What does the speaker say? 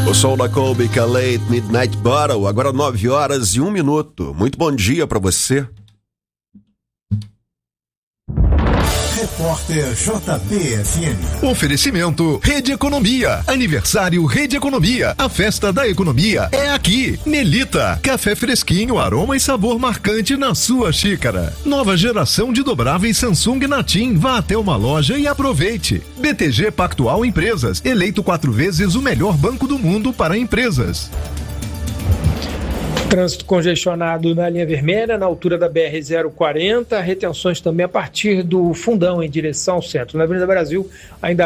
O som da Colby Calais, Midnight Bottle, agora 9h01. Muito bom dia para você. Repórter JB-FM. Oferecimento Rede Economia. Aniversário Rede Economia. A festa da economia é aqui. Melita. Café fresquinho, aroma e sabor marcante na sua xícara. Nova geração de dobráveis Samsung Natim. Vá até uma loja e aproveite. BTG Pactual Empresas. Eleito 4 vezes o melhor banco do mundo para empresas. Trânsito congestionado na linha vermelha, na altura da BR-040, retenções também a partir do Fundão em direção ao centro. Na Avenida Brasil, ainda